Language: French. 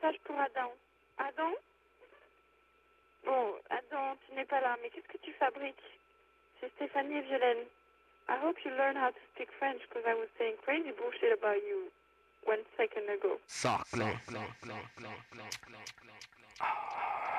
message pour Adam. Adam? Bon, Adam, tu n'es pas là, mais qu'est-ce que tu fabriques? C'est Stéphanie et Violaine. I hope you learn how to speak French because I was saying crazy bullshit about you 1 second ago. Saclé.